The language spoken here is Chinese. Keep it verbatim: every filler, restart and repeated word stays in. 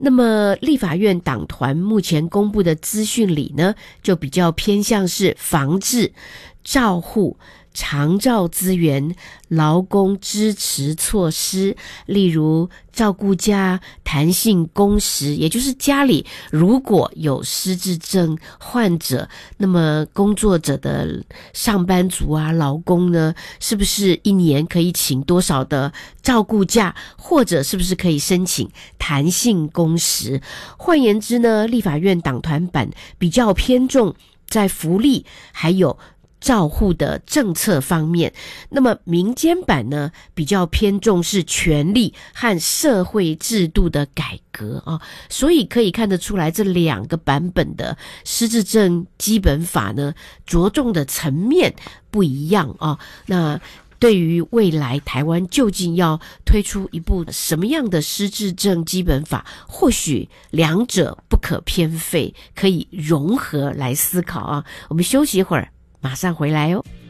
那么立法院党团目前公布的资讯里呢，就比较偏向是防治、照护、长照资源、劳工支持措施，例如照顾假、弹性工时，也就是家里如果有失智症患者，那么工作者的上班族啊、劳工呢，是不是一年可以请多少的照顾假，或者是不是可以申请弹性工时？换言之呢，立法院党团版比较偏重在福利还有照护的政策方面，那么民间版呢比较偏重是权利和社会制度的改革啊，所以可以看得出来这两个版本的失智症基本法呢着重的层面不一样啊。那对于未来台湾究竟要推出一部什么样的失智症基本法，或许两者不可偏废，可以融合来思考啊。我们休息一会儿，马上回来哦。